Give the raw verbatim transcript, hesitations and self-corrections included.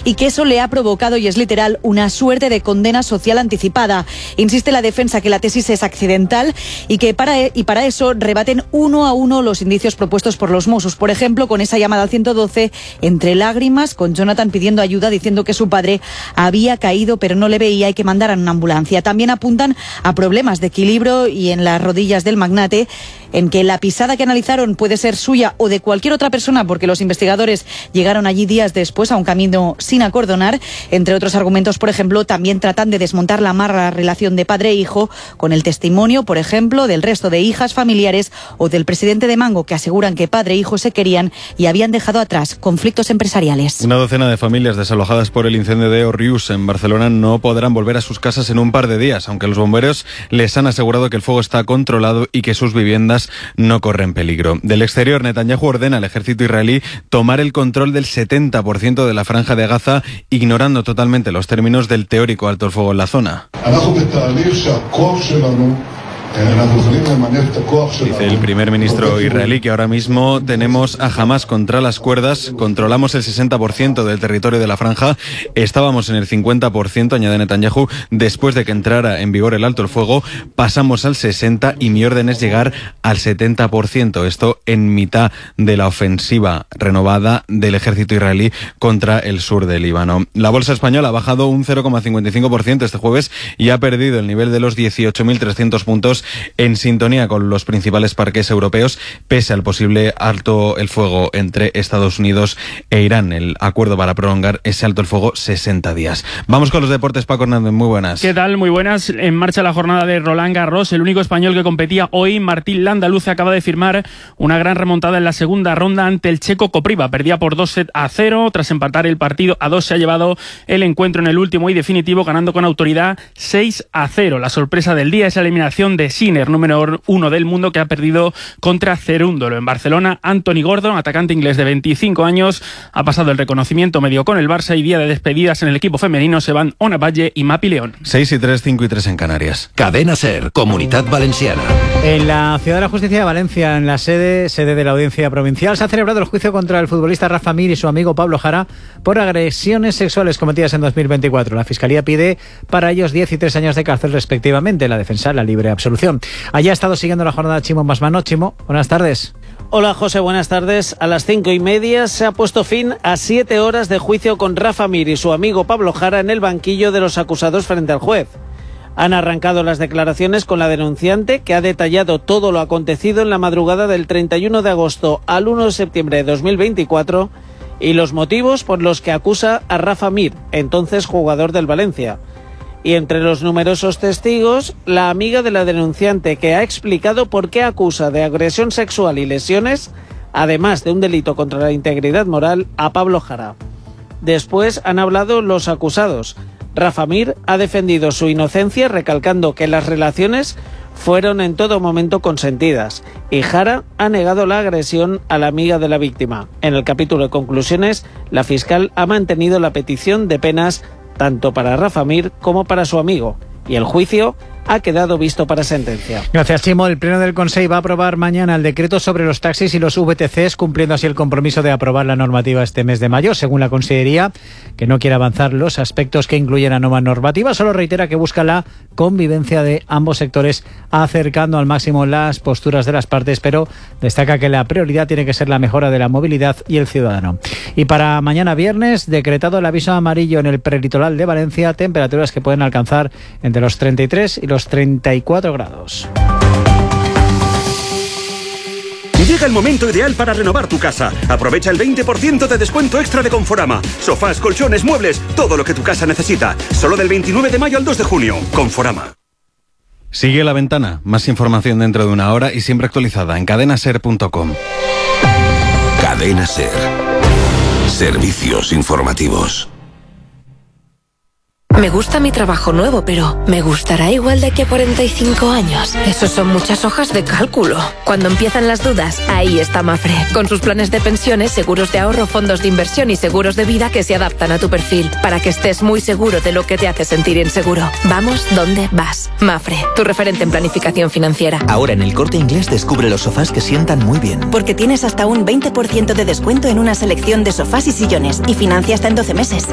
y que eso le ha provocado, y es literal, una suerte de condena social anticipada. Insiste la defensa que la tesis es accidental y que para, y para eso rebaten uno a uno los indicios propuestos por los Mossos. Por ejemplo, con esa llamada al ciento doce entre lágrimas, con Jonathan pidiendo ayuda, diciendo que su padre había caído pero no le veía y que mandaran una ambulancia. También apuntan a problemas de equilibrio y en las rodillas del magnate, en que la pisada que analizaron puede ser suya o de cualquier otra persona, porque los investigadores llegaron allí días después a un camino sin acordonar. Entre otros argumentos, por ejemplo, también tratan de desmontar la amarga relación de padre e hijo con el testimonio, por ejemplo, del resto de hijas, familiares o del presidente de Mango, que aseguran que padre e hijo se querían y habían dejado atrás conflictos empresariales. Una docena de familias desalojadas por el incendio de Òrrius en Barcelona no podrán volver a sus casas en un par de días, aunque los bomberos les han asegurado que el fuego está controlado y que sus viviendas no corren peligro. Del exterior, Netanyahu ordena al ejército israelí tomar el control del setenta por ciento de la franja de Gaza, ignorando totalmente los términos del teórico alto el fuego en la zona. Dice el primer ministro israelí que ahora mismo tenemos a Hamás contra las cuerdas, controlamos el sesenta por ciento del territorio de la franja, estábamos en el cincuenta por ciento, añade Netanyahu, después de que entrara en vigor el alto el fuego, pasamos al sesenta por ciento y mi orden es llegar al setenta por ciento, esto en mitad de la ofensiva renovada del ejército israelí contra el sur del Líbano. La bolsa española ha bajado un cero coma cincuenta y cinco por ciento este jueves y ha perdido el nivel de los dieciocho mil trescientos puntos, en sintonía con los principales parques europeos, pese al posible alto el fuego entre Estados Unidos e Irán, el acuerdo para prolongar ese alto el fuego sesenta días. Vamos con los deportes, Paco Hernández, muy buenas. ¿Qué tal? Muy buenas. En marcha la jornada de Roland Garros, el único español que competía hoy, Martín Landaluce, acaba de firmar una gran remontada en la segunda ronda ante el checo Kopriva. Perdía por dos sets a cero, tras empatar el partido a dos se ha llevado el encuentro en el último y definitivo, ganando con autoridad seis a cero. La sorpresa del día es la eliminación de Sinner, número uno del mundo, que ha perdido contra Cerúndolo. En Barcelona, Anthony Gordon, atacante inglés de veinticinco años, ha pasado el reconocimiento medio con el Barça y día de despedidas en el equipo femenino se van Ona Valle y Mapi León. seis y tres, cinco y tres en Canarias. Cadena SER, Comunidad Valenciana. En la Ciudad de la Justicia de Valencia, en la sede, sede de la Audiencia Provincial, se ha celebrado el juicio contra el futbolista Rafa Mir y su amigo Pablo Jara por agresiones sexuales cometidas en dos mil veinticuatro. La Fiscalía pide para ellos diez y tres años de cárcel respectivamente. La defensa, la libre absolución. Allá ha estado siguiendo la jornada Chimo Masmano. Chimo, buenas tardes. Hola José, buenas tardes. A las cinco y media se ha puesto fin a siete horas de juicio con Rafa Mir y su amigo Pablo Jara en el banquillo de los acusados frente al juez. Han arrancado las declaraciones con la denunciante, que ha detallado todo lo acontecido en la madrugada del treinta y uno de agosto al uno de septiembre de dos mil veinticuatro y los motivos por los que acusa a Rafa Mir, entonces jugador del Valencia. Y entre los numerosos testigos, la amiga de la denunciante, que ha explicado por qué acusa de agresión sexual y lesiones, además de un delito contra la integridad moral, a Pablo Jara. Después han hablado los acusados. Rafa Mir ha defendido su inocencia, recalcando que las relaciones fueron en todo momento consentidas, y Jara ha negado la agresión a la amiga de la víctima. En el capítulo de conclusiones, la fiscal ha mantenido la petición de penas tanto para Rafa Mir como para su amigo, y el juicio ha quedado visto para sentencia. Gracias, Chimo. El Pleno del Consejo va a aprobar mañana el decreto sobre los taxis y los V T Cs, cumpliendo así el compromiso de aprobar la normativa este mes de mayo. Según la Consellería, que no quiere avanzar los aspectos que incluyen la nueva normativa, solo reitera que busca la convivencia de ambos sectores, acercando al máximo las posturas de las partes, pero destaca que la prioridad tiene que ser la mejora de la movilidad y el ciudadano. Y para mañana viernes, decretado el aviso amarillo en el prelitoral de Valencia, temperaturas que pueden alcanzar entre los treinta y tres y los los treinta y cuatro grados. Llega el momento ideal para renovar tu casa. Aprovecha el veinte por ciento de descuento extra de Conforama. Sofás, colchones, muebles, todo lo que tu casa necesita. Solo del veintinueve de mayo al dos de junio. Conforama. Sigue La Ventana. Más información dentro de una hora y siempre actualizada en cadena ser punto com. Cadena SER. Servicios informativos. Me gusta mi trabajo nuevo, pero ¿me gustará igual de aquí a cuarenta y cinco años? Eso son muchas hojas de cálculo. Cuando empiezan las dudas, ahí está Mafre. Con sus planes de pensiones, seguros de ahorro, fondos de inversión y seguros de vida que se adaptan a tu perfil, para que estés muy seguro de lo que te hace sentir inseguro. Vamos donde vas. Mafre, tu referente en planificación financiera. Ahora en El Corte Inglés descubre los sofás que sientan muy bien. Porque tienes hasta un veinte por ciento de descuento en una selección de sofás y sillones y financia hasta en doce meses.